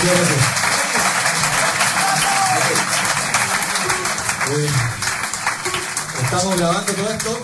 Muchas gracias. Estamos grabando todo esto.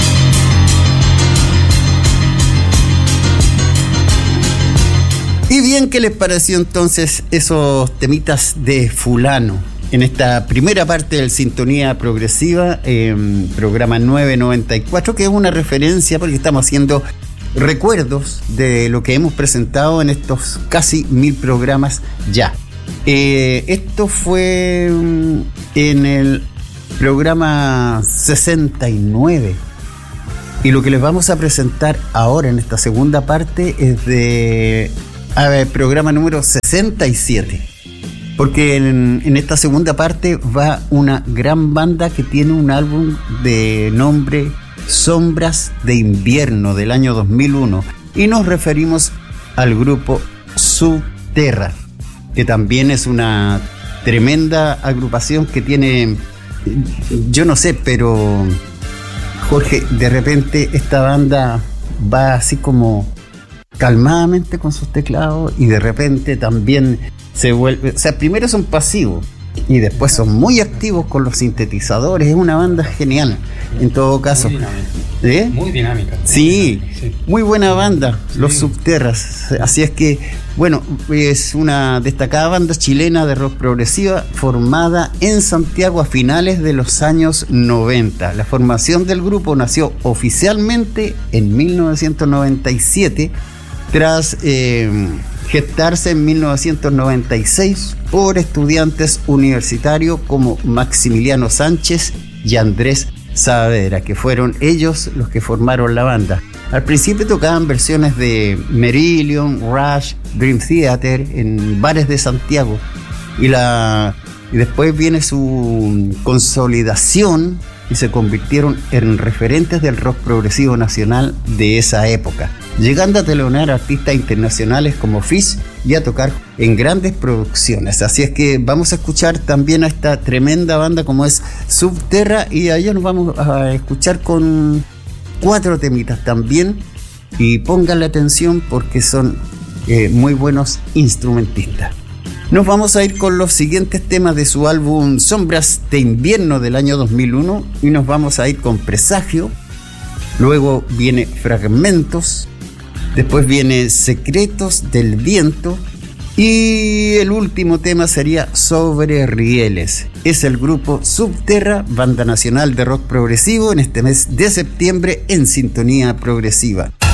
Y bien, ¿qué les pareció entonces esos temitas de fulano? En esta primera parte del Sintonía Progresiva, programa 994, que es una referencia porque estamos haciendo recuerdos de lo que hemos presentado en estos casi 1000 programas ya. Esto fue en el programa 69. Y lo que les vamos a presentar ahora en esta segunda parte es de programa número 67. Porque en esta segunda parte va una gran banda que tiene un álbum de nombre Sombras de Invierno del año 2001. Y nos referimos al grupo Subterra, que también es una tremenda agrupación que tiene, yo no sé, pero Jorge, de repente esta banda va así como calmadamente con sus teclados y de repente también se vuelve, o sea, primero son pasivos y después son muy activos con los sintetizadores. Es una banda genial en todo caso. Muy dinámica. Sí, muy buena banda, sí. Los Subterras. Así es que, bueno, es una destacada banda chilena de rock progresiva formada en Santiago a finales de los años 90. La formación del grupo nació oficialmente en 1997 tras gestarse en 1996 por estudiantes universitarios como Maximiliano Sánchez y Andrés Saavedra, que fueron ellos los que formaron la banda. Al principio tocaban versiones de Marillion, Rush, Dream Theater en bares de Santiago y después viene su consolidación y se convirtieron en referentes del rock progresivo nacional de esa época, llegando a telonear artistas internacionales como Fish y a tocar en grandes producciones. Así es que vamos a escuchar también a esta tremenda banda como es Subterra, y a ellos nos vamos a escuchar con 4 temitas también, y pónganle atención porque son muy buenos instrumentistas. Nos vamos a ir con los siguientes temas de su álbum Sombras de Invierno del año 2001 y nos vamos a ir con Presagio, luego viene Fragmentos, después viene Secretos del Viento y el último tema sería Sobre Rieles. Es el grupo Subterra, banda nacional de rock progresivo en este mes de septiembre en Sintonía Progresiva.